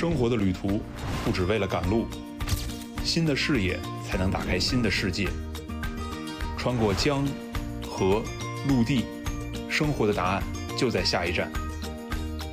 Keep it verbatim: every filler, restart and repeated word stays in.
生活的旅途不只为了赶路，新的视野才能打开新的世界。穿过江、河、陆地，生活的答案就在下一站。